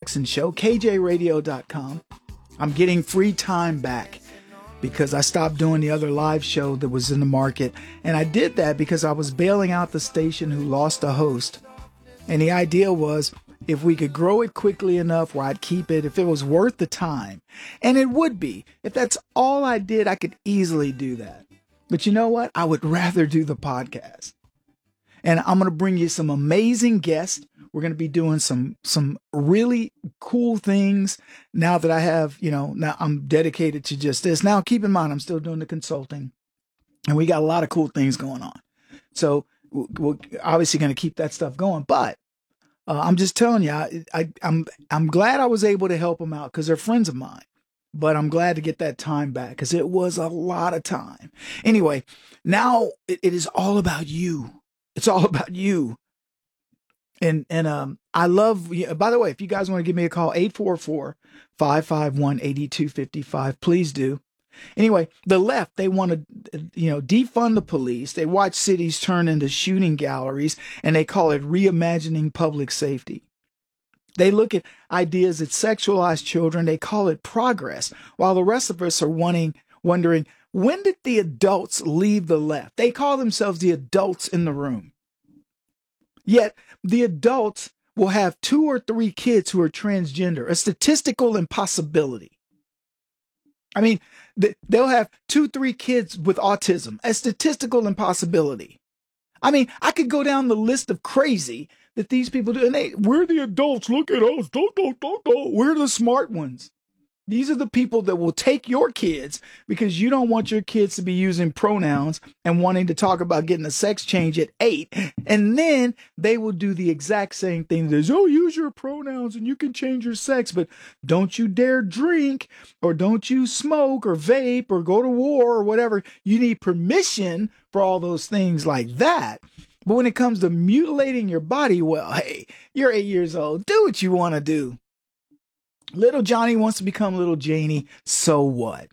Jackson Show, kjradio.com. I'm getting free time back because I stopped doing the other live show that was in the market. And I did that because I was bailing out the station who lost a host. And the idea was if we could grow it quickly enough where I'd keep it, if it was worth the time. And it would be. If that's all I did, I could easily do that. But you know what? I would rather do the podcast. And I'm going to bring you some amazing guests. We're going to be doing some really cool things now that I have, now I'm dedicated to just this. Now, keep in mind, I'm still doing the consulting and we got a lot of cool things going on. So we're obviously going to keep that stuff going. But I'm just telling you, I'm glad I was able to help them out because they're friends of mine. But I'm glad to get that time back because it was a lot of time. Anyway, now it is all about you. It's all about you. And I love, by the way, if you guys want to give me a call, 844-551-8255, please do. Anyway, the left, they want to, defund the police. They watch cities turn into shooting galleries and they call it reimagining public safety. They look at ideas that sexualize children. They call it progress, while the rest of us are wondering, when did the adults leave the left? They call themselves the adults in the room. Yet the adults will have 2 or 3 kids who are transgender, a statistical impossibility. I mean, they'll have 2, 3 kids with autism, a statistical impossibility. I mean, I could go down the list of crazy that these people do. And we're the adults. Look at us. Don't. We're the smart ones. These are the people that will take your kids because you don't want your kids to be using pronouns and wanting to talk about getting a sex change at 8. And then they will do the exact same thing. There's, use your pronouns and you can change your sex, but don't you dare drink or don't you smoke or vape or go to war or whatever. You need permission for all those things like that. But when it comes to mutilating your body, well, hey, you're 8 years old. Do what you want to do. Little Johnny wants to become little Janie. So what?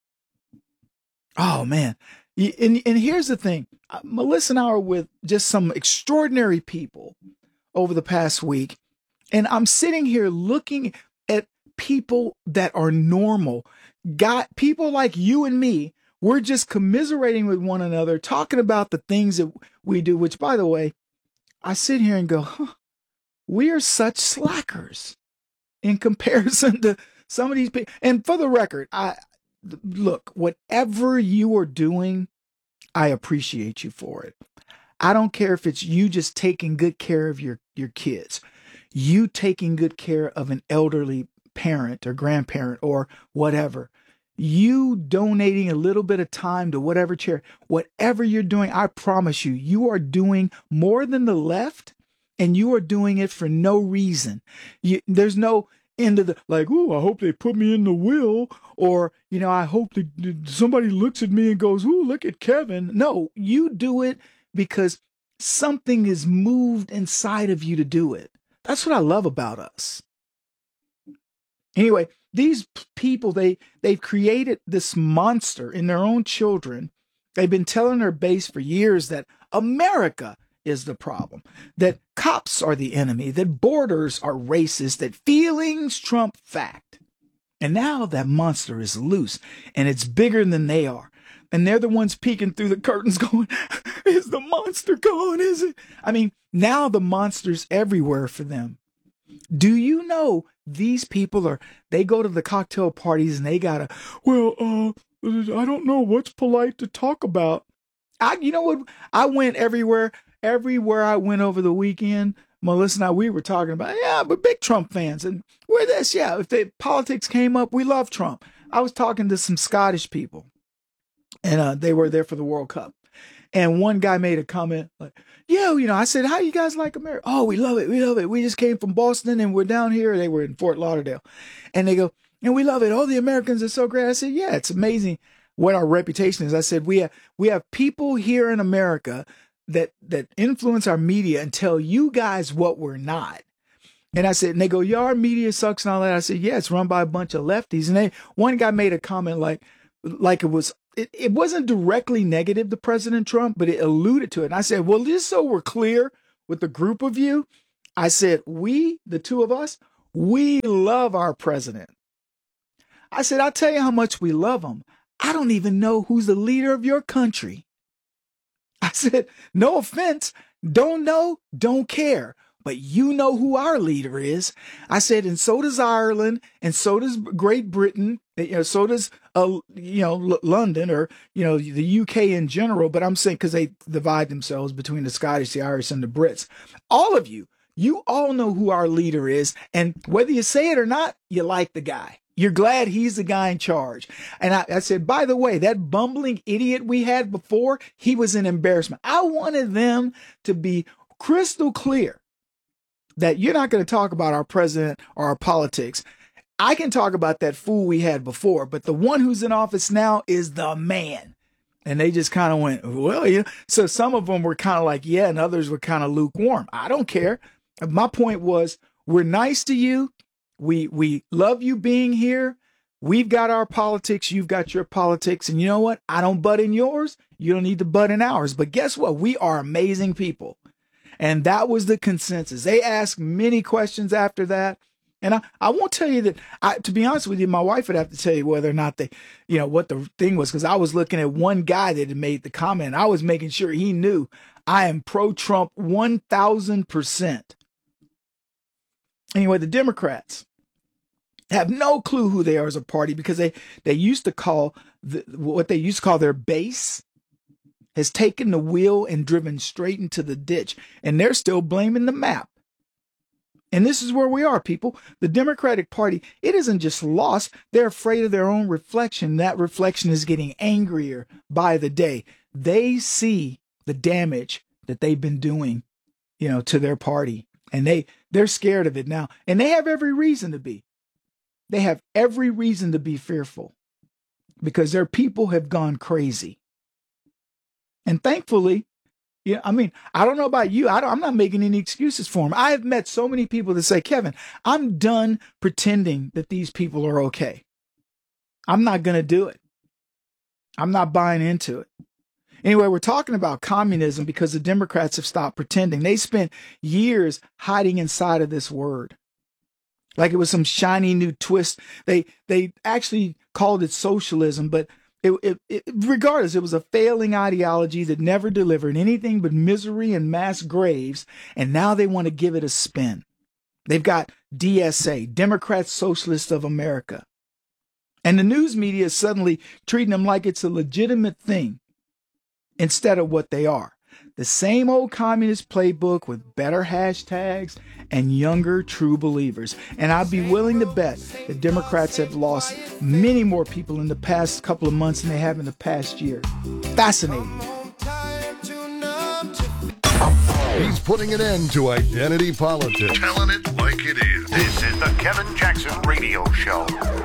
Oh, man. And here's the thing. Melissa and I are with just some extraordinary people over the past week. And I'm sitting here looking at people that are normal. People like you and me. We're just commiserating with one another, talking about the things that we do, which, by the way, I sit here and go, we are such slackers in comparison to some of these people. And for the record, look, whatever you are doing, I appreciate you for it. I don't care if it's you just taking good care of your kids, you taking good care of an elderly parent or grandparent or whatever, you donating a little bit of time to whatever chair, whatever you're doing, I promise you, you are doing more than the left. And you are doing it for no reason. There's no end of the, I hope they put me in the will. Or, I hope that somebody looks at me and goes, look at Kevin. No, you do it because something is moved inside of you to do it. That's what I love about us. Anyway, these people, they've created this monster in their own children. They've been telling their base for years that America is the problem, that cops are the enemy, that borders are racist, that feelings trump fact. And now that monster is loose and it's bigger than they are. And they're the ones peeking through the curtains going, is the monster gone? Is it? I mean, now the monster's everywhere for them. Do you know these people they go to the cocktail parties and they gotta, I don't know what's polite to talk about. You know what? I went everywhere I went over the weekend. Melissa and I, we were talking about, we're big Trump fans. And we're this, if the politics came up, we love Trump. I was talking to some Scottish people and they were there for the World Cup. And one guy made a comment like, I said, how you guys like America? Oh, we love it. We love it. We just came from Boston and we're down here. They were in Fort Lauderdale. And they go, and we love it. Oh, the Americans are so great. I said, yeah, it's amazing what our reputation is. I said, we have people here in America that influence our media and tell you guys what we're not. And I said, and they go, our media sucks and all that. I said, yeah, it's run by a bunch of lefties. And one guy made a comment like it wasn't directly negative to President Trump, but it alluded to it. And I said, well, just so we're clear with the group of you, I said, the two of us, we love our president. I said, I'll tell you how much we love him. I don't even know who's the leader of your country. I said, no offense, don't know, don't care. But you know who our leader is. I said, and so does Ireland, and so does Great Britain, so does, London, or, the UK in general. But I'm saying, because they divide themselves between the Scottish, the Irish, and the Brits. All of you all know who our leader is. And whether you say it or not, you like the guy. You're glad he's the guy in charge. And I said, by the way, that bumbling idiot we had before, he was an embarrassment. I wanted them to be crystal clear that you're not going to talk about our president or our politics. I can talk about that fool we had before, but the one who's in office now is the man. And they just kind of went, well, So some of them were kind of like, yeah, and others were kind of lukewarm. I don't care. My point was, we're nice to you. We love you being here. We've got our politics. You've got your politics. And you know what? I don't butt in yours. You don't need to butt in ours. But guess what? We are amazing people. And that was the consensus. They asked many questions after that. And I won't tell you that, to be honest with you, my wife would have to tell you whether or not what the thing was, because I was looking at one guy that had made the comment. I was making sure he knew I am pro-Trump 1,000%. Anyway, the Democrats have no clue who they are as a party, because they used to call what they used to call their base has taken the wheel and driven straight into the ditch, and they're still blaming the map. And this is where we are, people. The Democratic Party, it isn't just lost. They're afraid of their own reflection. That reflection is getting angrier by the day. They see the damage that they've been doing, to their party, and they're scared of it now. And they have every reason to be. They have every reason to be fearful, because their people have gone crazy. And thankfully, I don't know about you. I'm not making any excuses for them. I have met so many people that say, Kevin, I'm done pretending that these people are okay. I'm not going to do it. I'm not buying into it. Anyway, we're talking about communism because the Democrats have stopped pretending. They spent years hiding inside of this word, like it was some shiny new twist. They actually called it socialism, but regardless, it was a failing ideology that never delivered anything but misery and mass graves. And now they want to give it a spin. They've got DSA, Democrats Socialists of America. And the news media is suddenly treating them like it's a legitimate thing instead of what they are. The same old communist playbook with better hashtags and younger true believers. And I'd be willing to bet the Democrats have lost many more people in the past couple of months than they have in the past year. Fascinating. He's putting an end to identity politics. Telling it like it is. This is the Kevin Jackson Radio Show.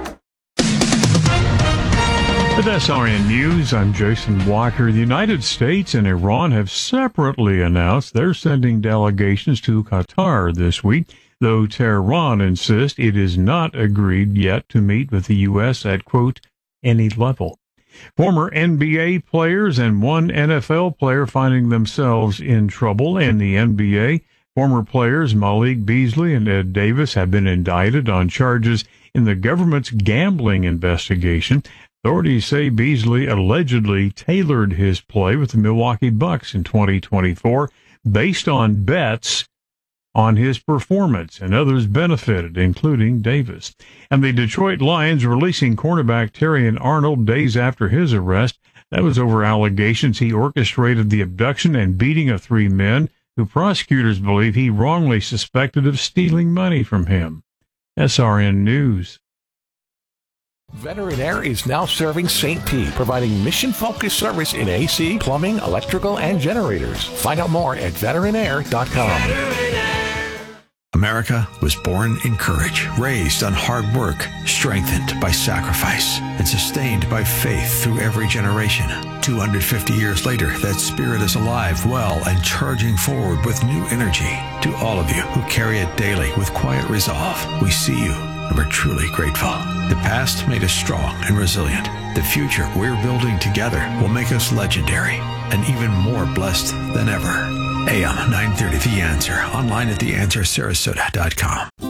With SRN News, I'm Jason Walker. The United States and Iran have separately announced they're sending delegations to Qatar this week, though Tehran insists it is not agreed yet to meet with the U.S. at, quote, any level. Former NBA players and one NFL player finding themselves in trouble in the NBA. Former players Malik Beasley and Ed Davis have been indicted on charges in the government's gambling investigation. Authorities say Beasley allegedly tailored his play with the Milwaukee Bucks in 2024 based on bets on his performance, and others benefited, including Davis. And the Detroit Lions releasing cornerback Terrion Arnold days after his arrest. That was over allegations he orchestrated the abduction and beating of three men who prosecutors believe he wrongly suspected of stealing money from him. SRN News. Veteran Air is now serving St. Pete, providing mission-focused service in AC, plumbing, electrical, and generators. Find out more at veteranair.com. America was born in courage, raised on hard work, strengthened by sacrifice, and sustained by faith through every generation. 250 years later, that spirit is alive, well, and charging forward with new energy. To all of you who carry it daily with quiet resolve, we see you, and we're truly grateful. The past made us strong and resilient. The future we're building together will make us legendary and even more blessed than ever. AM 930 The Answer. Online at theanswersarasota.com.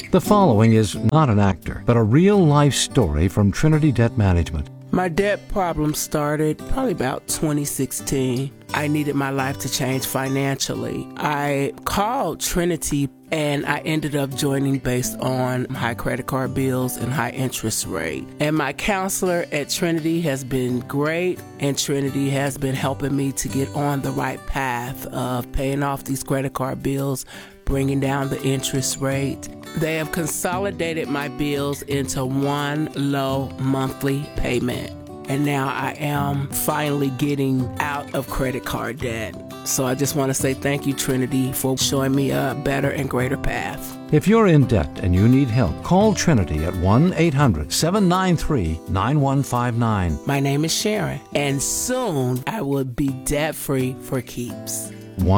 The following is not an actor, but a real-life story from Trinity Debt Management. My debt problem started probably about 2016. I needed my life to change financially. I called Trinity and I ended up joining based on high credit card bills and high interest rate. And my counselor at Trinity has been great, and Trinity has been helping me to get on the right path of paying off these credit card bills, bringing down the interest rate. They have consolidated my bills into one low monthly payment. And now I am finally getting out of credit card debt. So I just want to say thank you, Trinity, for showing me a better and greater path. If you're in debt and you need help, call Trinity at 1-800-793-9159. My name is Sharon, and soon I will be debt-free for keeps.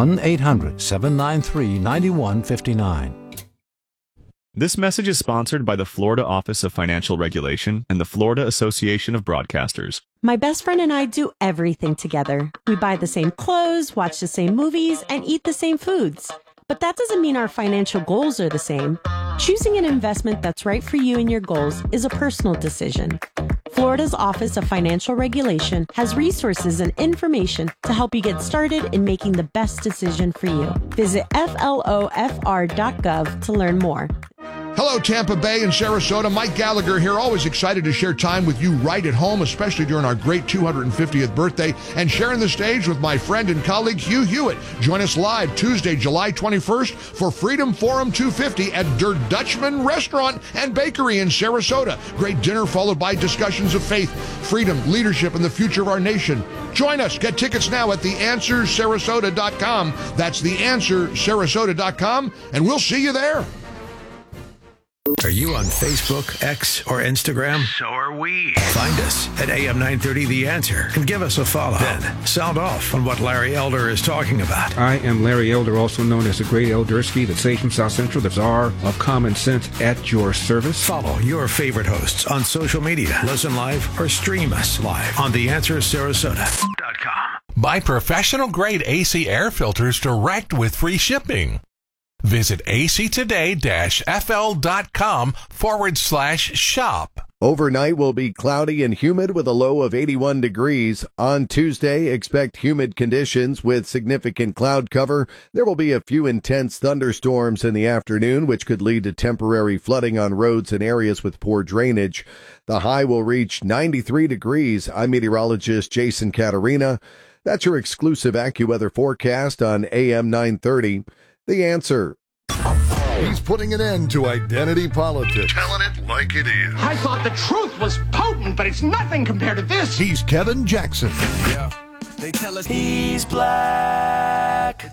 1-800-793-9159. This message is sponsored by the Florida Office of Financial Regulation and the Florida Association of Broadcasters. My best friend and I do everything together. We buy the same clothes, watch the same movies, and eat the same foods. But that doesn't mean our financial goals are the same. Choosing an investment that's right for you and your goals is a personal decision. Florida's Office of Financial Regulation has resources and information to help you get started in making the best decision for you. Visit flofr.gov to learn more. Hello, Tampa Bay and Sarasota. Mike Gallagher here, always excited to share time with you right at home, especially during our great 250th birthday, and sharing the stage with my friend and colleague Hugh Hewitt. Join us live Tuesday, July 21st for Freedom Forum 250 at Der Dutchman Restaurant and Bakery in Sarasota. Great dinner followed by discussions of faith, freedom, leadership, and the future of our nation. Join us. Get tickets now at theanswersarasota.com. That's theanswersarasota.com, and we'll see you there. Are you on Facebook, X, or Instagram? So are we. Find us at AM 930 The Answer and give us a follow. Then sound off on what Larry Elder is talking about. I am Larry Elder, also known as the Great Elderski, the sage from South Central, the czar of common sense at your service. Follow your favorite hosts on social media. Listen live or stream us live on theanswersarasota.com. Buy professional-grade AC air filters direct with free shipping. Visit actoday-fl.com/shop. Overnight will be cloudy and humid with a low of 81 degrees. On Tuesday, expect humid conditions with significant cloud cover. There will be a few intense thunderstorms in the afternoon, which could lead to temporary flooding on roads in areas with poor drainage. The high will reach 93 degrees. I'm meteorologist Jason Caterina. That's your exclusive AccuWeather forecast on AM 930. The Answer. He's putting an end to identity politics. Telling it like it is. I thought the truth was potent, but it's nothing compared to this. He's Kevin Jackson. Yeah. They tell us he's black.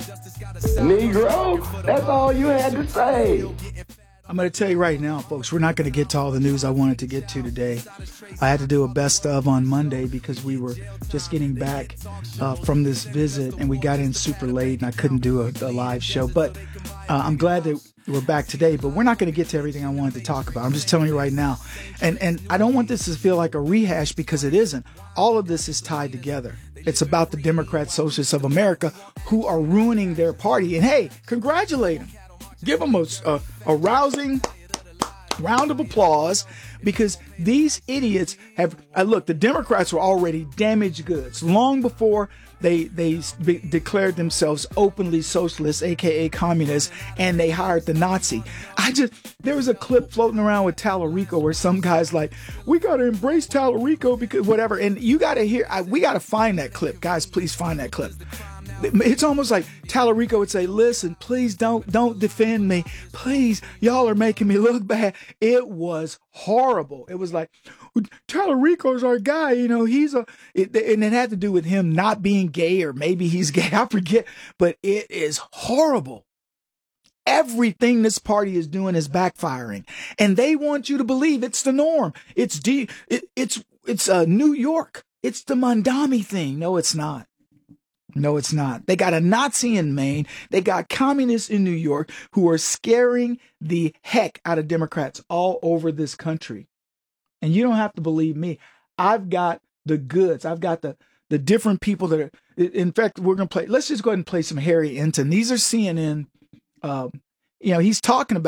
Negro, that's all you had to say. I'm going to tell you right now, folks, we're not going to get to all the news I wanted to get to today. I had to do a best of on Monday because we were just getting back from this visit, and we got in super late, and I couldn't do a live show. But I'm glad that we're back today, but we're not going to get to everything I wanted to talk about. I'm just telling you right now. And I don't want this to feel like a rehash because it isn't. All of this is tied together. It's about the Democrat Socialists of America who are ruining their party. And hey, congratulate them. Give them a rousing round of applause because these idiots have look, the Democrats were already damaged goods long before they declared themselves openly socialists, aka communists, and they hired the Nazi. There was a clip floating around with Tallarico where some guy's like, we got to embrace Tallarico because whatever, and you got to hear, we got to find that clip. Guys, please find that clip. It's almost like Tallarico would say, listen, please don't defend me. Please, y'all are making me look bad. It was horrible. It was like, Tallarico's our guy, and it had to do with him not being gay, or maybe he's gay, I forget, but it is horrible. Everything this party is doing is backfiring, and they want you to believe it's the norm. It's New York. It's the Mondami thing. No, it's not. No, it's not. They got a Nazi in Maine. They got communists in New York who are scaring the heck out of Democrats all over this country. And you don't have to believe me. I've got the goods. I've got the different people that are, in fact, we're going to play. Let's just go ahead and play some Harry Enton. These are CNN. He's talking about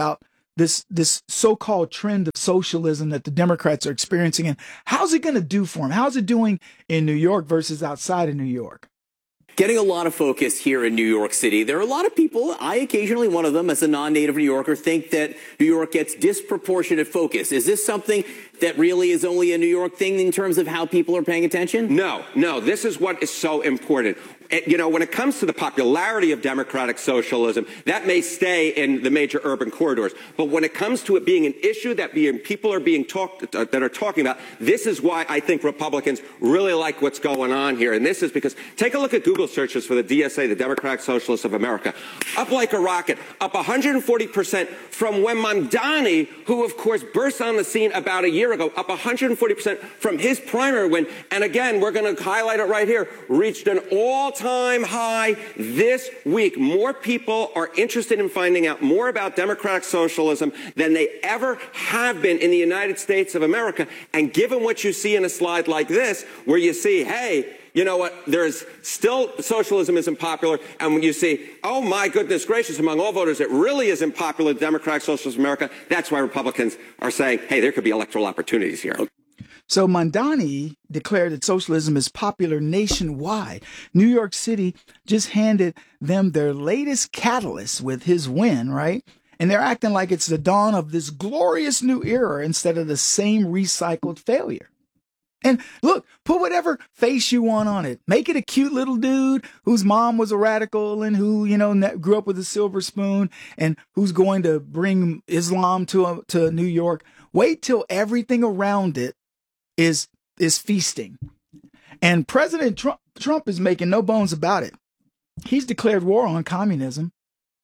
this so-called trend of socialism that the Democrats are experiencing, and how's it going to do for him? How's it doing in New York versus outside of New York? Getting a lot of focus here in New York City. There are a lot of people, I occasionally one of them as a non-native New Yorker, think that New York gets disproportionate focus. Is this something that really is only a New York thing in terms of how people are paying attention? No. This is what is so important. You know, when it comes to the popularity of democratic socialism, that may stay in the major urban corridors. But when it comes to it being an issue that people are being that are talking about, this is why I think Republicans really like what's going on here. And this is because, take a look at Google searches for the DSA, the Democratic Socialists of America. Up like a rocket, up 140% from when Mamdani, who of course burst on the scene about a year ago, up 140% from his primary win. And again, we're going to highlight it right here, reached an all-time high this week. More people are interested in finding out more about democratic socialism than they ever have been in the United States of America. And given what you see in a slide like this, where you see, hey, you know what, there's still, socialism isn't popular, and when you see, oh my goodness gracious, among all voters, it really isn't popular, Democratic Socialists of America, that's why Republicans are saying, hey, there could be electoral opportunities here. So Mamdani declared that socialism is popular nationwide. New York City just handed them their latest catalyst with his win, right? And they're acting like it's the dawn of this glorious new era instead of the same recycled failure. And look, put whatever face you want on it. Make it a cute little dude whose mom was a radical and who, you know, grew up with a silver spoon and who's going to bring Islam to New York. Wait till everything around it is feasting. And President Trump is making no bones about it. He's declared war on communism.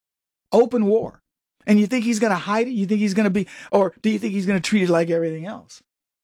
Open war. And you think he's going to hide it? You think he's going to be, or do you think he's going to treat it like everything else?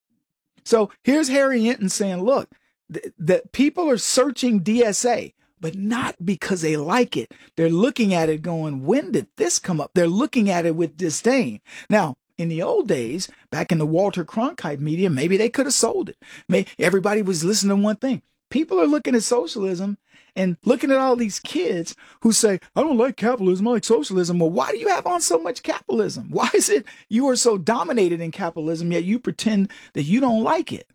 So here's Harry Enton saying, look, that people are searching DSA, but not because they like it. They're looking at it going, when did this come up? They're looking at it with disdain. Now, in the old days, back in the Walter Cronkite media, maybe they could have sold it. Everybody was listening to one thing. People are looking at socialism and looking at all these kids who say, I don't like capitalism, I like socialism. Well, why do you have on so much capitalism? Why is it you are so dominated in capitalism, yet you pretend that you don't like it?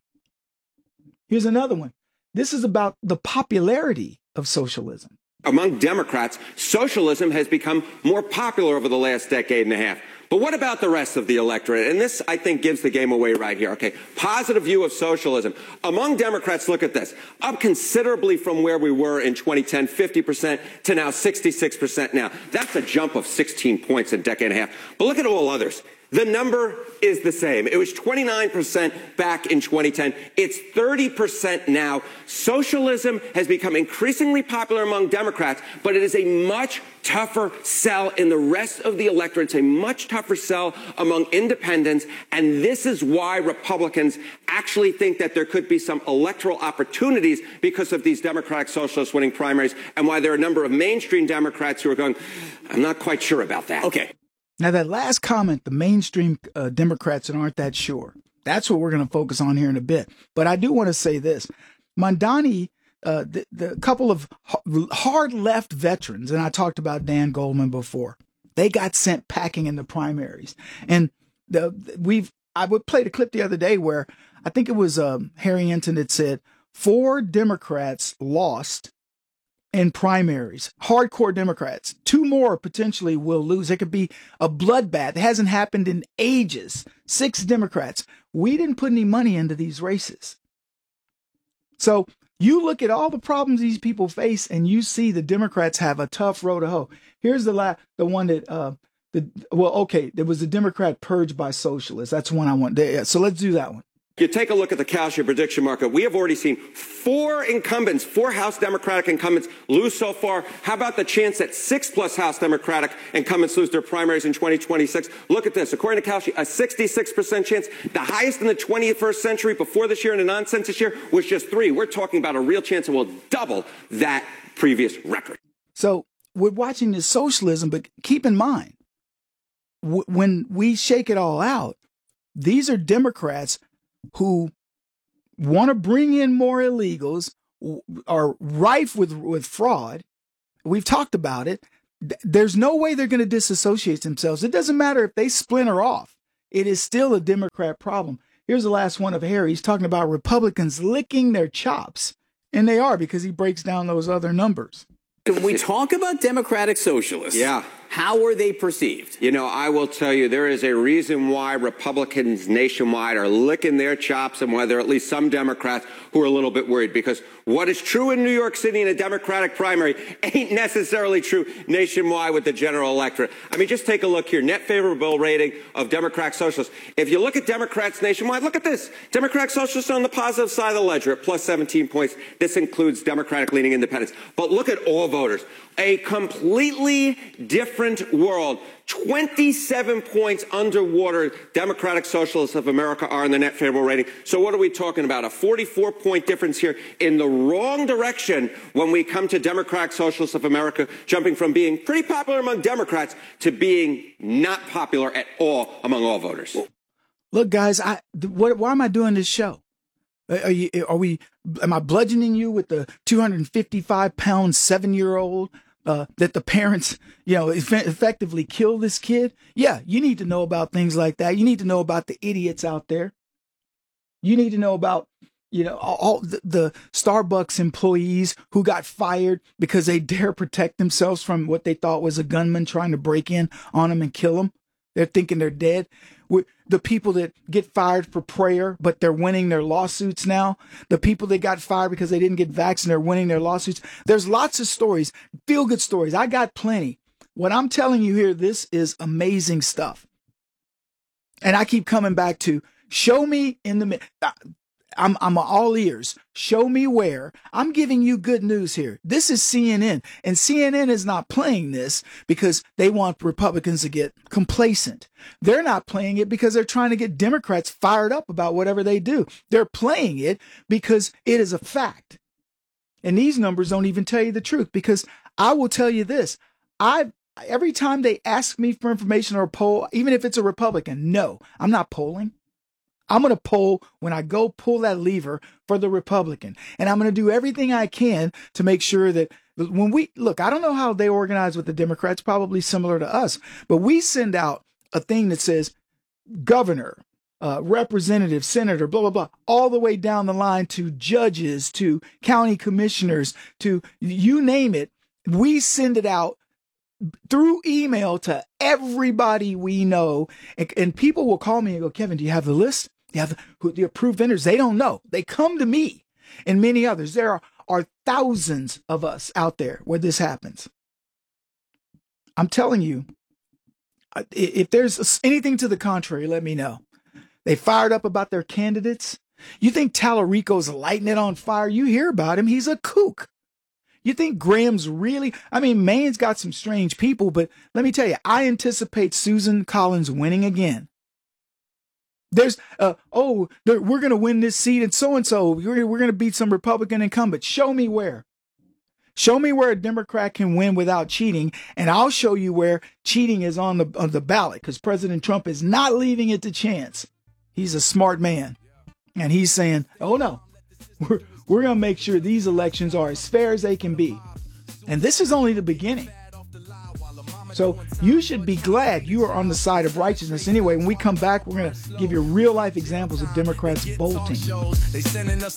Here's another one. This is about the popularity of socialism. Among Democrats, socialism has become more popular over the last decade and a half. But what about the rest of the electorate? And this, I think, gives the game away right here. Okay, positive view of socialism. Among Democrats, look at this. Up considerably from where we were in 2010, 50% to now 66% now. That's a jump of 16 points in a decade and a half. But look at all others. The number is the same. It was 29% back in 2010. It's 30% now. Socialism has become increasingly popular among Democrats, but it is a much tougher sell in the rest of the electorate. It's a much tougher sell among independents, and this is why Republicans actually think that there could be some electoral opportunities because of these Democratic Socialists winning primaries, and why there are a number of mainstream Democrats who are going, I'm not quite sure about that. Okay. Now, that last comment, the mainstream Democrats that aren't that sure, that's what we're going to focus on here in a bit. But I do want to say this. Mamdani, the couple of hard left veterans, and I talked about Dan Goldman before, they got sent packing in the primaries. And I would play the clip the other day where I think it was Harry Enton that said 4 Democrats lost in primaries, hardcore Democrats. 2 more potentially will lose. It could be a bloodbath. It hasn't happened in ages. 6 Democrats. We didn't put any money into these races. So you look at all the problems these people face and you see the Democrats have a tough road to hoe. Here's the one that, there was a Democrat purged by socialists. That's one I want. So let's do that one. You take a look at the Kalshi prediction market. We have already seen 4 House Democratic incumbents lose so far. How about the chance that 6+ House Democratic incumbents lose their primaries in 2026? Look at this. According to Kalshi, a 66% chance. The highest in the 21st century before this year in a non-census year was just 3. We're talking about a real chance that will double that previous record. So we're watching this socialism, but keep in mind, when we shake it all out, these are Democrats who want to bring in more illegals, are rife with fraud. We've talked about it. there's no way they're going to disassociate themselves. It doesn't matter if they splinter off. It is still a Democrat problem. Here's the last one of Harry. He's talking about Republicans licking their chops. And they are, because he breaks down those other numbers. When we talk about democratic socialists, how are they perceived? You know, I will tell you, there is a reason why Republicans nationwide are licking their chops, and why there are at least some Democrats who are a little bit worried, because what is true in New York City in a Democratic primary ain't necessarily true nationwide with the general electorate. I mean, just take a look here. Net favorable rating of Democratic Socialists. If you look at Democrats nationwide, look at this. Democratic Socialists are on the positive side of the ledger at plus 17 points. This includes Democratic-leaning independents. But look at all voters. A completely different world. 27 points underwater Democratic Socialists of America are in the net favorable rating. So what are we talking about? A 44-point difference here in the wrong direction when we come to Democratic Socialists of America, jumping from being pretty popular among Democrats to being not popular at all among all voters. Look, guys, why am I doing this show? Am I bludgeoning you with the 255-pound 7-year-old that the parents, effectively kill this kid? Yeah, you need to know about things like that. You need to know about the idiots out there. You need to know about, all the Starbucks employees who got fired because they dare protect themselves from what they thought was a gunman trying to break in on them and kill them. They're thinking they're dead. The people that get fired for prayer, but they're winning their lawsuits now. The people that got fired because they didn't get vaccinated are winning their lawsuits. There's lots of stories, feel-good stories. I got plenty. What I'm telling you here, this is amazing stuff. And I keep coming back to, show me in the... I'm all ears. Show me where. I'm giving you good news here. This is CNN, and CNN is not playing this because they want Republicans to get complacent. They're not playing it because they're trying to get Democrats fired up about whatever they do. They're playing it because it is a fact. And these numbers don't even tell you the truth, because I will tell you this. Every time they ask me for information or a poll, even if it's a Republican, no, I'm not polling. I'm going to poll when I go pull that lever for the Republican. And I'm going to do everything I can to make sure that when we look, I don't know how they organize with the Democrats, probably similar to us, but we send out a thing that says governor, representative, senator, blah, blah, blah, all the way down the line to judges, to county commissioners, to you name it. We send it out through email to everybody we know. And people will call me and go, Kevin, do you have the list? You have the approved vendors? They don't know. They come to me and many others. There are thousands of us out there where this happens. I'm telling you, if there's anything to the contrary, let me know. They fired up about their candidates. You think Tallarico's lighting it on fire? You hear about him. He's a kook. You think Graham's really, Maine's got some strange people, but let me tell you, I anticipate Susan Collins winning again. There's, we're going to win this seat and so, we're going to beat some Republican incumbents. Show me where. Show me where a Democrat can win without cheating, and I'll show you where cheating is on the ballot, because President Trump is not leaving it to chance. He's a smart man, and he's saying, oh no, we're going to make sure these elections are as fair as they can be. And this is only the beginning. So you should be glad you are on the side of righteousness. Anyway, when we come back, we're going to give you real life examples of Democrats bolting. This is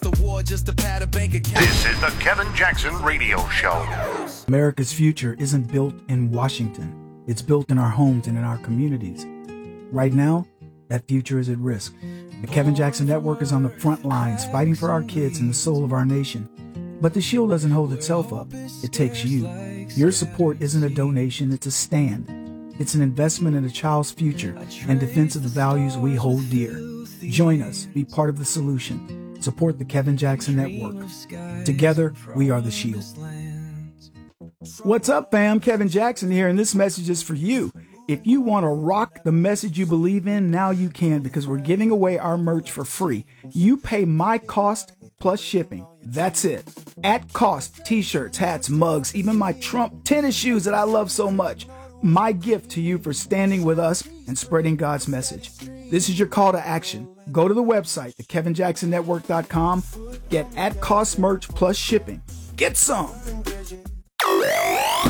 the Kevin Jackson Radio Show. America's future isn't built in Washington. It's built in our homes and in our communities. Right now, that future is at risk. The Kevin Jackson Network is on the front lines fighting for our kids and the soul of our nation. But the shield doesn't hold itself up. It takes you. Your support isn't a donation, it's a stand. It's an investment in a child's future and defense of the values we hold dear. Join us. Be part of the solution. Support the Kevin Jackson Network. Together, we are the shield. What's up, fam? Kevin Jackson here, and this message is for you. If you want to rock the message you believe in, now you can, because we're giving away our merch for free. You pay my cost plus shipping. That's it. At cost, t-shirts, hats, mugs, even my Trump tennis shoes that I love so much. My gift to you for standing with us and spreading God's message. This is your call to action. Go to the website, thekevinjacksonnetwork.com. Get at cost merch plus shipping. Get some.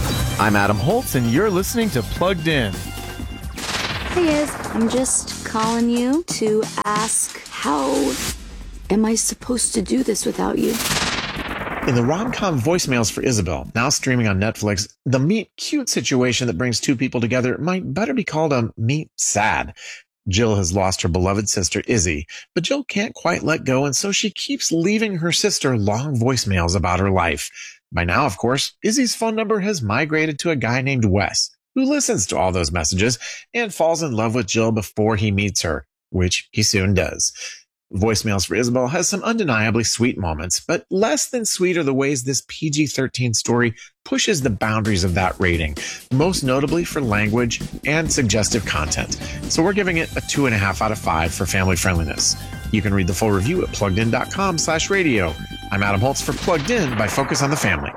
I'm Adam Holtz, and you're listening to Plugged In. Hey guys, I'm just calling you to ask, how am I supposed to do this without you? In the rom-com Voicemails for Isabel, now streaming on Netflix, the meet-cute situation that brings two people together might better be called a meet-sad. Jill has lost her beloved sister, Izzy, but Jill can't quite let go, and so she keeps leaving her sister long voicemails about her life. By now, of course, Izzy's phone number has migrated to a guy named Wes, who listens to all those messages and falls in love with Jill before he meets her, which he soon does. Voicemails for Isabel has some undeniably sweet moments, but less than sweet are the ways this PG-13 story pushes the boundaries of that rating, most notably for language and suggestive content. So we're giving it a 2.5 out of 5 for family friendliness. You can read the full review at pluggedin.com/radio. I'm Adam Holtz for Plugged In by Focus on the Family.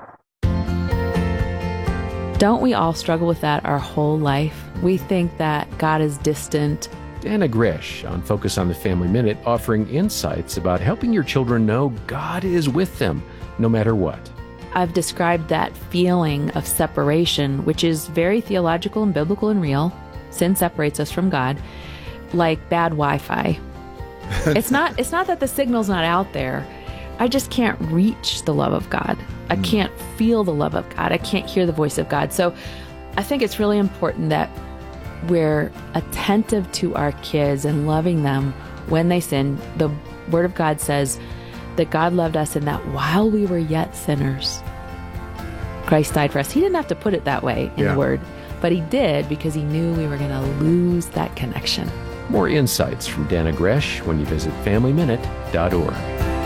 Don't we all struggle with that our whole life? We think that God is distant. Dana Gresh on Focus on the Family Minute, offering insights about helping your children know God is with them no matter what. I've described that feeling of separation, which is very theological and biblical and real. Sin separates us from God, like bad Wi-Fi. It's not that the signal's not out there. I just can't reach the love of God. I can't feel the love of God. I can't hear the voice of God. So I think it's really important that we're attentive to our kids and loving them when they sin. The Word of God says that God loved us and that while we were yet sinners, Christ died for us. He didn't have to put it that way in the Word, but he did because he knew we were going to lose that connection. More insights from Dana Gresh when you visit FamilyMinute.org.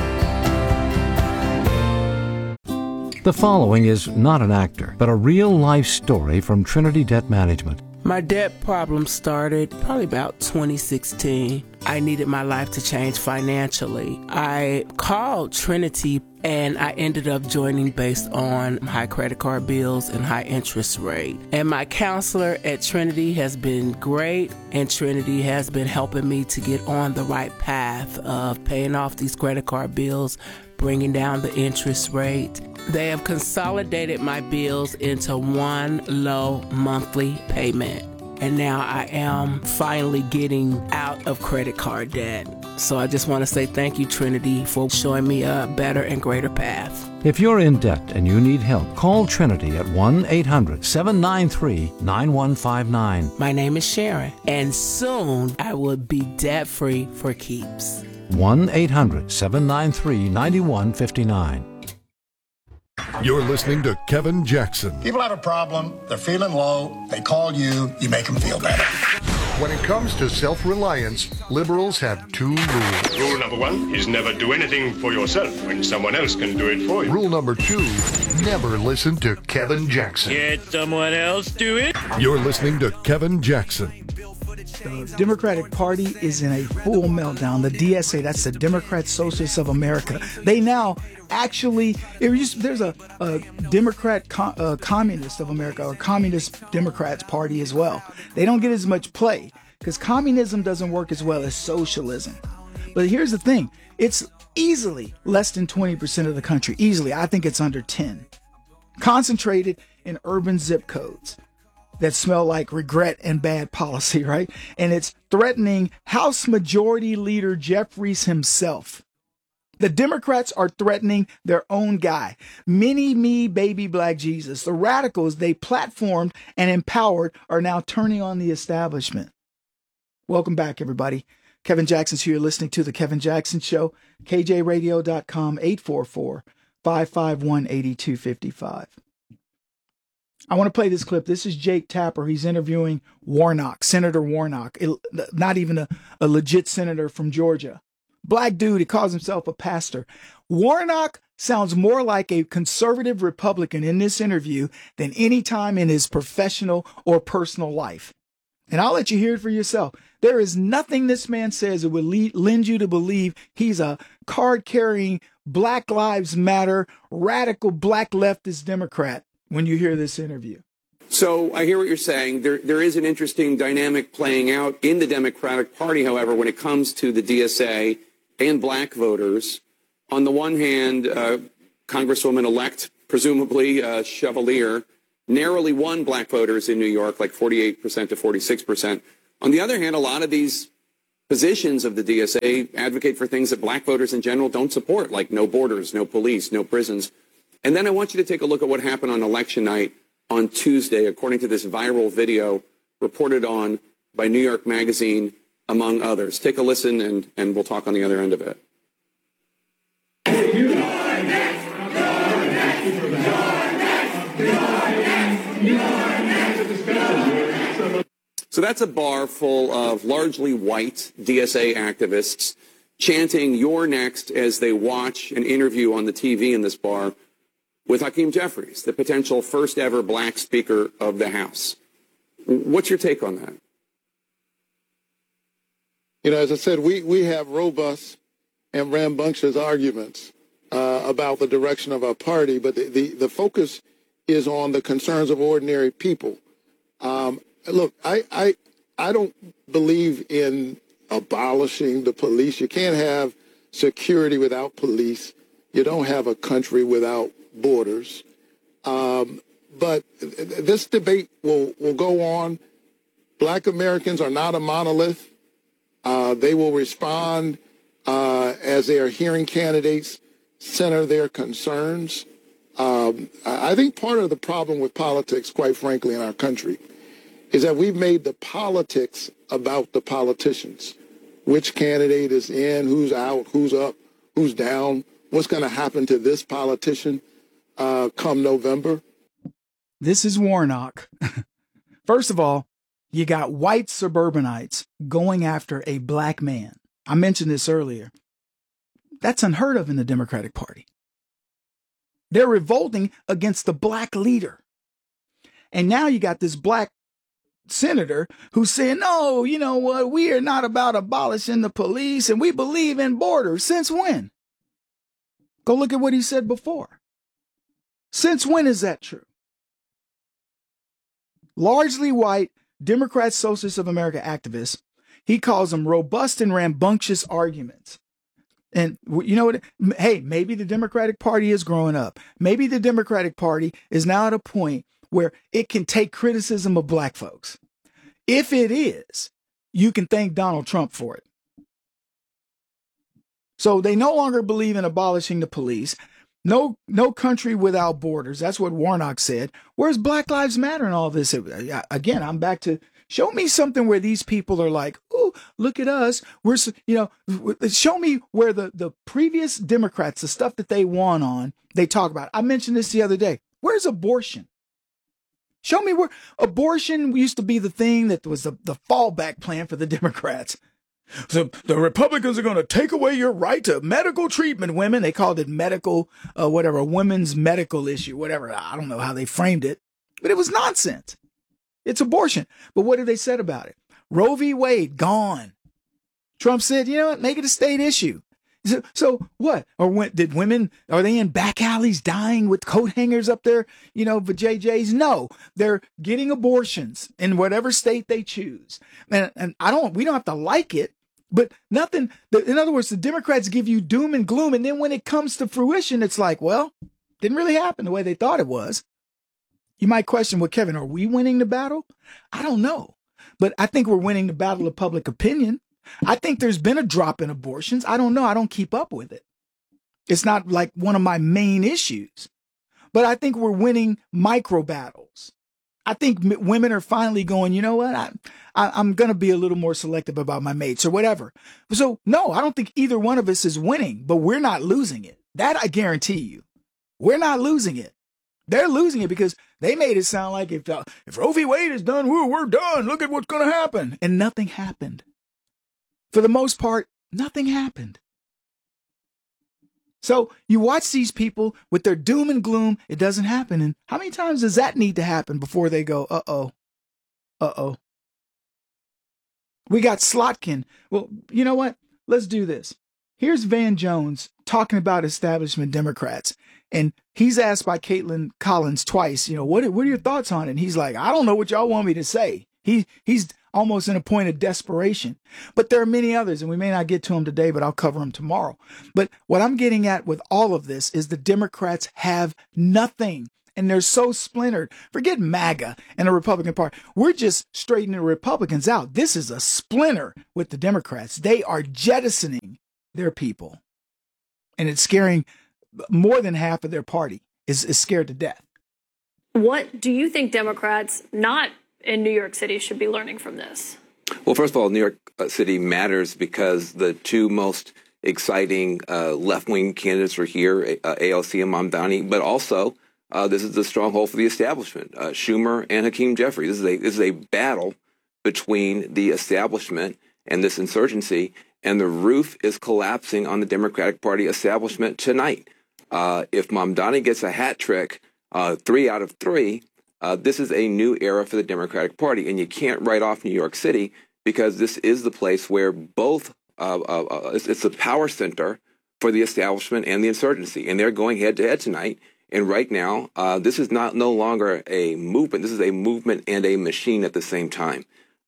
The following is not an actor, but a real-life story from Trinity Debt Management. My debt problem started probably about 2016. I needed my life to change financially. I called Trinity and I ended up joining based on high credit card bills and high interest rate. And my counselor at Trinity has been great, and Trinity has been helping me to get on the right path of paying off these credit card bills, bringing down the interest rate. They have consolidated my bills into one low monthly payment. And now I am finally getting out of credit card debt. So I just want to say thank you, Trinity, for showing me a better and greater path. If you're in debt and you need help, call Trinity at 1-800-793-9159. My name is Sharon, and soon I will be debt-free for keeps. 1-800-793-9159. You're listening to Kevin Jackson. People have a problem, they're feeling low, they call you, you make them feel better. When it comes to self-reliance, liberals have two rules. Rule number 1 is never do anything for yourself when someone else can do it for you. Rule number 2, never listen to Kevin Jackson. Let someone else do it. You're listening to Kevin Jackson. The Democratic Party is in a full meltdown. The DSA, that's the Democrat Socialists of America. They now actually, there's a Democrat Communist of America, or Communist Democrats Party as well. They don't get as much play because communism doesn't work as well as socialism. But here's the thing. It's easily less than 20% of the country. Easily. I think it's under 10. Concentrated in urban zip codes that smell like regret and bad policy, right? And it's threatening House Majority Leader Jeffries himself. The Democrats are threatening their own guy, Mini-Me Baby Black Jesus. The radicals they platformed and empowered are now turning on the establishment. Welcome back, everybody. Kevin Jackson's here. You're listening to The Kevin Jackson Show, KJRadio.com, 844-551-8255. I want to play this clip. This is Jake Tapper. He's interviewing Warnock, Senator Warnock, not even a legit senator from Georgia. Black dude, he calls himself a pastor. Warnock sounds more like a conservative Republican in this interview than any time in his professional or personal life. And I'll let you hear it for yourself. There is nothing this man says that would lend you to believe he's a card-carrying, Black Lives Matter, radical black leftist Democrat when you hear this interview. So I hear what you're saying. There is an interesting dynamic playing out in the Democratic Party, however, when it comes to the DSA and black voters. On the one hand, Congresswoman-elect, presumably Chevalier, narrowly won black voters in New York, like 48% to 46%. On the other hand, a lot of these positions of the DSA advocate for things that black voters in general don't support, like no borders, no police, no prisons. And then I want you to take a look at what happened on election night on Tuesday, according to this viral video reported on by New York Magazine, among others. Take a listen, and we'll talk on the other end of it. So that's a bar full of largely white DSA activists chanting "You're next" as they watch an interview on the TV in this bar with Hakeem Jeffries, the potential first ever black Speaker of the House. What's your take on that? You know, as I said, we have robust and rambunctious arguments about the direction of our party, but the focus is on the concerns of ordinary people. Look, I don't believe in abolishing the police. You can't have security without police. You don't have a country without borders. But this debate will go on. Black Americans are not a monolith. They will respond as they are hearing candidates center their concerns. I think part of the problem with politics, quite frankly, in our country is that we've made the politics about the politicians. Which candidate is in, who's out, who's up, who's down, what's going to happen to this politician come November. This is Warnock. First of all, you got white suburbanites going after a black man. I mentioned this earlier. That's unheard of in the Democratic Party. They're revolting against the black leader. And now you got this black senator who's saying, no, you know what? We are not about abolishing the police and we believe in borders. Since when? Go look at what he said before. Since when is that true? Largely white Democrat Socialists of America activists, he calls them robust and rambunctious arguments. And you know what? Hey, maybe the Democratic Party is growing up. Maybe the Democratic Party is now at a point where it can take criticism of black folks. If it is, you can thank Donald Trump for it. So they no longer believe in abolishing the police. No country without borders. That's what Warnock said. Where's Black Lives Matter and all this? Again, I'm back to show me something where these people are like, oh, look at us. We're, show me where the previous Democrats, the stuff that they won on, they talk about. I mentioned this the other day. Where's abortion? Show me where abortion used to be the thing that was the fallback plan for the Democrats. So the Republicans are going to take away your right to medical treatment, women. They called it medical, women's medical issue, whatever. I don't know how they framed it, but it was nonsense. It's abortion. But what have they said about it? Roe v. Wade, gone. Trump said, you know what, make it a state issue. So what? Or did women, are they in back alleys dying with coat hangers up there, for JJs? No, they're getting abortions in whatever state they choose. And we don't have to like it, but nothing. In other words, the Democrats give you doom and gloom. And then when it comes to fruition, it's like, well, didn't really happen the way they thought it was. You might question, well, Kevin, are we winning the battle? I don't know, but I think we're winning the battle of public opinion. I think there's been a drop in abortions. I don't know. I don't keep up with it. It's not like one of my main issues, but I think we're winning micro battles. I think women are finally going, you know what? I'm going to be a little more selective about my mates or whatever. So no, I don't think either one of us is winning, but we're not losing it. That I guarantee you. We're not losing it. They're losing it because they made it sound like if Roe v. Wade is done, we're done. Look at what's going to happen. And nothing happened. For the most part, nothing happened. So you watch these people with their doom and gloom. It doesn't happen. And how many times does that need to happen before they go, uh-oh. We got Slotkin. Well, you know what? Let's do this. Here's Van Jones talking about establishment Democrats. And he's asked by Caitlin Collins twice, what are your thoughts on it? And he's like, I don't know what y'all want me to say. He's almost in a point of desperation. But there are many others, and we may not get to them today, but I'll cover them tomorrow. But what I'm getting at with all of this is the Democrats have nothing. and they're so splintered. Forget MAGA and the Republican Party. We're just straightening the Republicans out. This is a splinter with the Democrats. They are jettisoning their people, and it's scaring more than half of their party is scared to death. What do you think Democrats not in New York City should be learning from this? Well, first of all, New York City matters because the two most exciting left-wing candidates are here, AOC and Mamdani, but also this is the stronghold for the establishment, Schumer and Hakeem Jeffries. This is a battle between the establishment and this insurgency, and the roof is collapsing on the Democratic Party establishment tonight. If Mamdani gets a hat trick, 3 out of 3, this is a new era for the Democratic Party, and you can't write off New York City because this is the place where both it's the power center for the establishment and the insurgency, and they're going head to head tonight. And right now, this is no longer a movement. This is a movement and a machine at the same time.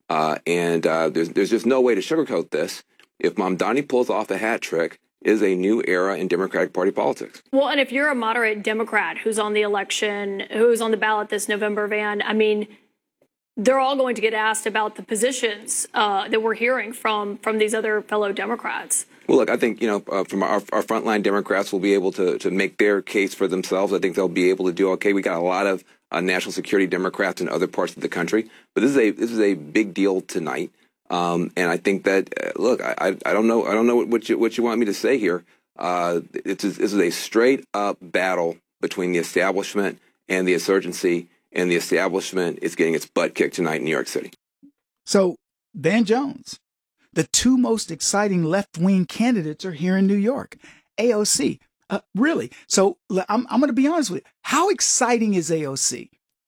And there's just no way to sugarcoat this. If Mamdani pulls off the hat trick, is a new era in Democratic Party politics. Well, and if you're a moderate Democrat who's on the election, who's on the ballot this November, Van, I mean, they're all going to get asked about the positions that we're hearing from these other fellow Democrats. Well, look, I think, from our frontline Democrats will be able to make their case for themselves. I think they'll be able to do okay. We got a lot of national security Democrats in other parts of the country, but this is a big deal tonight. And I think that look, I don't know what you want me to say here. This is a straight up battle between the establishment and the insurgency, and the establishment is getting its butt kicked tonight in New York City. So, Van Jones, the two most exciting left-wing candidates are here in New York. AOC, really? So I'm going to be honest with you. How exciting is AOC?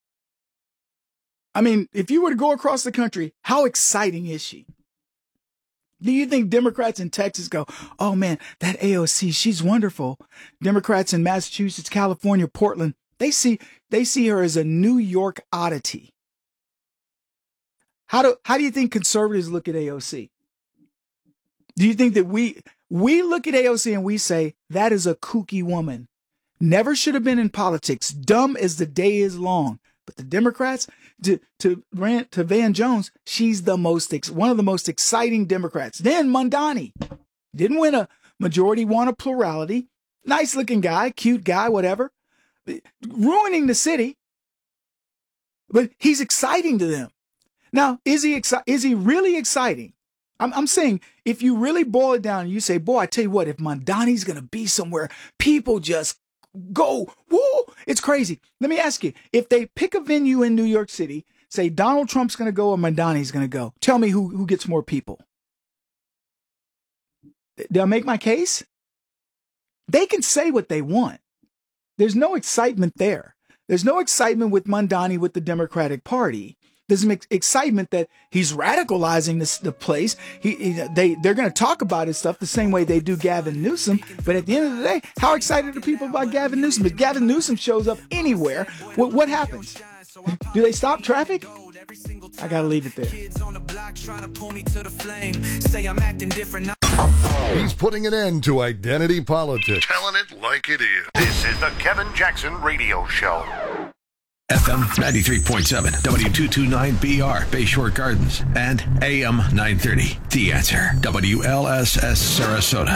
I mean, if you were to go across the country, how exciting is she? Do you think Democrats in Texas go, oh man, that AOC, she's wonderful. Democrats in Massachusetts, California, Portland, they see her as a New York oddity. How do you think conservatives look at AOC? Do you think that we look at AOC and we say, that is a kooky woman, never should have been in politics, dumb as the day is long? But the Democrats, to Van Jones, she's one of the most exciting Democrats. Then Mamdani didn't win a majority, won a plurality. Nice looking guy, cute guy, whatever. Ruining the city. But he's exciting to them. Now, is he really exciting? I'm saying, if you really boil it down and you say, boy, I tell you what, if Mamdani's going to be somewhere, people just go, whoa, it's crazy. Let me ask you, if they pick a venue in New York City, say Donald Trump's going to go or Mamdani's going to go, tell me who gets more people. Did I make my case? They can say what they want. There's no excitement there. There's no excitement with Mamdani with the Democratic Party. There's excitement that he's radicalizing the place. They're going to talk about his stuff the same way they do Gavin Newsom. But at the end of the day, how excited are people about Gavin Newsom? If Gavin Newsom shows up anywhere, what happens? Do they stop traffic? I got to leave it there. He's putting an end to identity politics. Telling it like it is. This is the Kevin Jackson Radio Show. FM 93.7, W229BR, Bayshore Gardens, and AM 930. The Answer, WLSS Sarasota.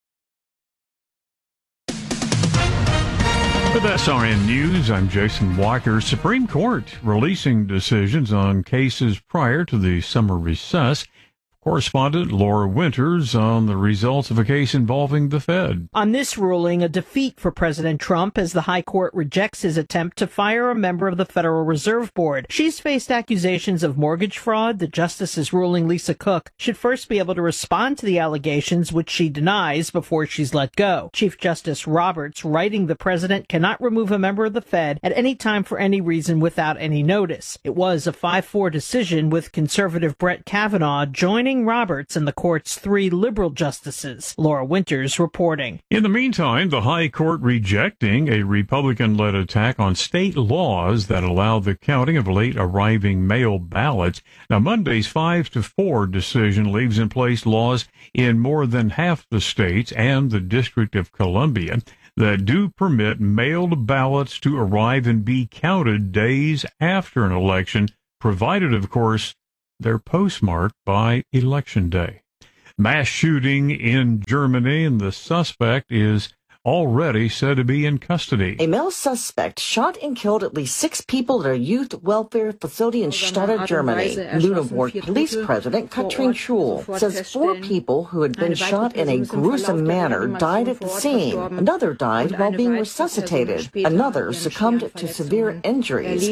With SRN News, I'm Jason Walker. Supreme Court releasing decisions on cases prior to the summer recess. Correspondent Laura Winters on the results of a case involving the Fed. On this ruling, a defeat for President Trump as the High Court rejects his attempt to fire a member of the Federal Reserve Board. She's faced accusations of mortgage fraud. The justice's ruling, Lisa Cook, should first be able to respond to the allegations, which she denies, before she's let go. Chief Justice Roberts, writing the president cannot remove a member of the Fed at any time for any reason without any notice. It was a 5-4 decision, with conservative Brett Kavanaugh joining Roberts and the court's 3 liberal justices. Laura Winters reporting. In the meantime, the High Court rejecting a Republican-led attack on state laws that allow the counting of late-arriving mail ballots. Now, Monday's 5-4 decision leaves in place laws in more than half the states and the District of Columbia that do permit mailed ballots to arrive and be counted days after an election, provided, of course, they're postmarked by Election Day. Mass shooting in Germany, and the suspect is already said to be in custody. A male suspect shot and killed at least 6 people at a youth welfare facility in Stade, Germany. Lüneburg Police President Katrin Schul says 4 people who had been shot in a gruesome manner died at the scene. Another died while being resuscitated. Another succumbed to severe injuries.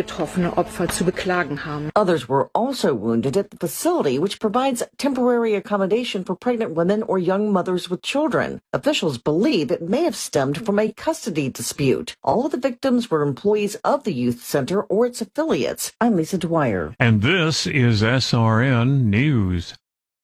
Others were also wounded at the facility, which provides temporary accommodation for pregnant women or young mothers with children. Officials believe it may have stemmed from a custody dispute. All of the victims were employees of the youth center or its affiliates. I'm Lisa Dwyer. And this is SRN News.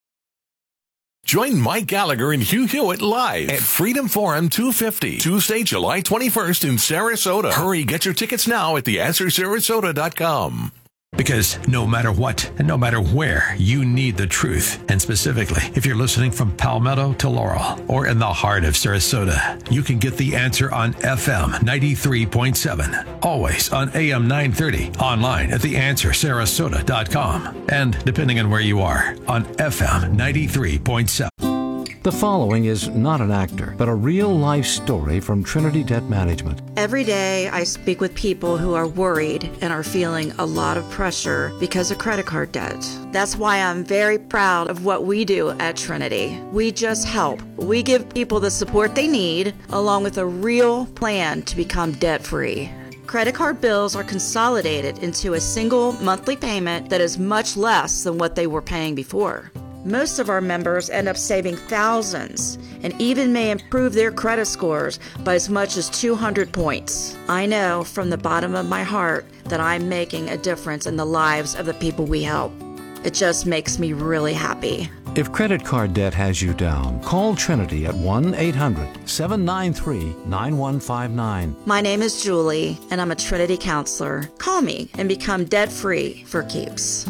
Join Mike Gallagher and Hugh Hewitt live at Freedom Forum 250, Tuesday, July 21st in Sarasota. Hurry, get your tickets now at theanswersarasota.com. Because no matter what and no matter where, you need the truth. And specifically, if you're listening from Palmetto to Laurel or in the heart of Sarasota, you can get The Answer on FM 93.7. Always on AM 930. Online at theanswersarasota.com. And depending on where you are, on FM 93.7. The following is not an actor, but a real-life story from Trinity Debt Management. Every day I speak with people who are worried and are feeling a lot of pressure because of credit card debt. That's why I'm very proud of what we do at Trinity. We just help. We give people the support they need, along with a real plan to become debt-free. Credit card bills are consolidated into a single monthly payment that is much less than what they were paying before. Most of our members end up saving thousands and even may improve their credit scores by as much as 200 points. I know from the bottom of my heart that I'm making a difference in the lives of the people we help. It just makes me really happy. If credit card debt has you down, call Trinity at 1-800-793-9159. My name is Julie, and I'm a Trinity counselor. Call me and become debt-free for keeps.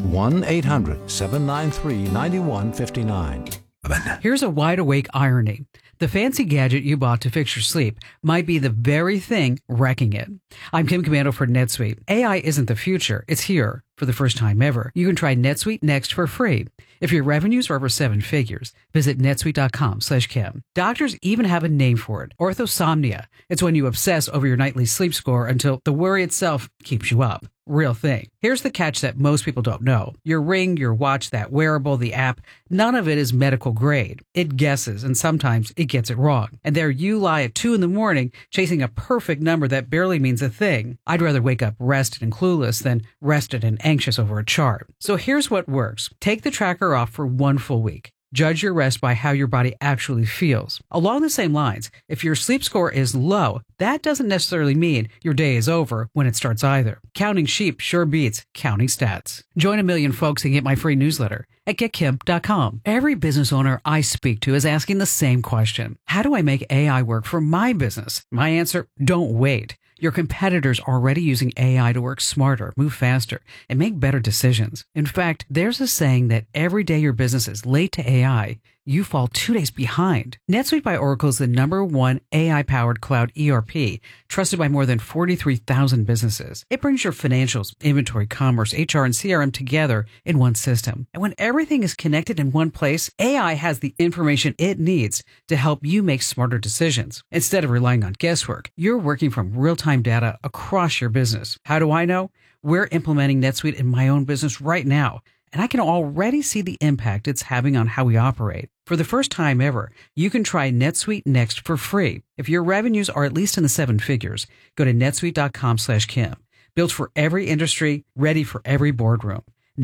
1-800-793-9159. Here's a wide-awake irony. The fancy gadget you bought to fix your sleep might be the very thing wrecking it. I'm Kim Commando for NetSuite. AI isn't the future. It's here for the first time ever. You can try NetSuite Next for free. If your revenues are over 7 figures, visit netsuite.com/Kim. Doctors even have a name for it, orthosomnia. It's when you obsess over your nightly sleep score until the worry itself keeps you up. Real thing. Here's the catch that most people don't know. Your ring, your watch, that wearable, the app, none of it is medical grade. It guesses, and sometimes it gets it wrong. And there you lie at 2 a.m. chasing a perfect number that barely means a thing. I'd rather wake up rested and clueless than rested and anxious over a chart. So here's what works. Take the tracker off for 1 full week. Judge your rest by how your body actually feels. Along the same lines, if your sleep score is low, that doesn't necessarily mean your day is over when it starts either. Counting sheep sure beats counting stats. Join a million folks and get my free newsletter at getkim.com. Every business owner I speak to is asking the same question. How do I make AI work for my business? My answer, don't wait. Your competitors are already using AI to work smarter, move faster, and make better decisions. In fact, there's a saying that every day your business is late to AI, you fall 2 days behind. NetSuite by Oracle is the #1 AI-powered cloud ERP, trusted by more than 43,000 businesses. It brings your financials, inventory, commerce, HR, and CRM together in one system. And when everything is connected in one place, AI has the information it needs to help you make smarter decisions. Instead of relying on guesswork, you're working from real-time data across your business. How do I know? We're implementing NetSuite in my own business right now, and I can already see the impact it's having on how we operate. For the first time ever, you can try NetSuite Next for free. If your revenues are at least in the 7 figures, go to netsuite.com/Kim. Built for every industry, ready for every boardroom.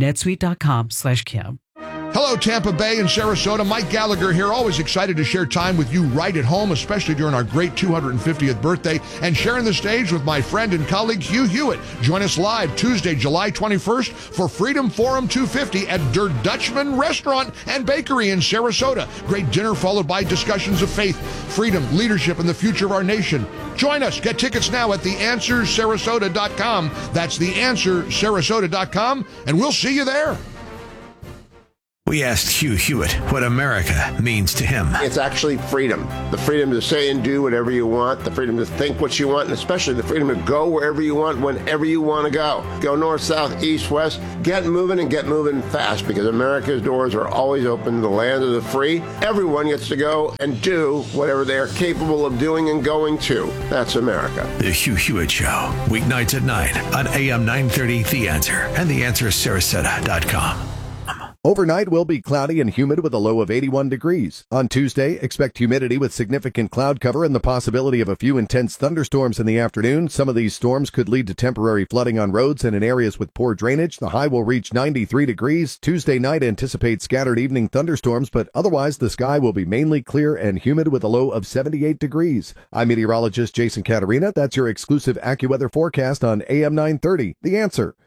netsuite.com/Kim. Hello, Tampa Bay and Sarasota. Mike Gallagher here. Always excited to share time with you right at home, especially during our great 250th birthday, and sharing the stage with my friend and colleague Hugh Hewitt. Join us live Tuesday, July 21st for Freedom Forum 250 at Der Dutchman Restaurant and Bakery in Sarasota. Great dinner followed by discussions of faith, freedom, leadership, and the future of our nation. Join us. Get tickets now at theanswersarasota.com. That's theanswersarasota.com, and we'll see you there. We asked Hugh Hewitt what America means to him. It's actually freedom. The freedom to say and do whatever you want, the freedom to think what you want, and especially the freedom to go wherever you want, whenever you want to go. Go north, south, east, west. Get moving and get moving fast, because America's doors are always open, the land of the free. Everyone gets to go and do whatever they are capable of doing and going to. That's America. The Hugh Hewitt Show, weeknights at 9 on AM 930 The Answer and TheAnswerSarasota.com. Overnight will be cloudy and humid with a low of 81 degrees. On Tuesday, expect humidity with significant cloud cover and the possibility of a few intense thunderstorms in the afternoon. Some of these storms could lead to temporary flooding on roads and in areas with poor drainage. The high will reach 93 degrees. Tuesday night, anticipate scattered evening thunderstorms, but otherwise the sky will be mainly clear and humid with a low of 78 degrees. I'm meteorologist Jason Caterina. That's your exclusive AccuWeather forecast on AM 930. The Answer.